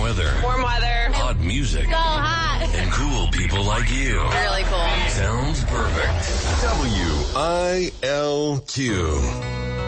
weather. Warm weather. Hot music. So hot. And cool people like you. Really cool. Sounds perfect. WILQ.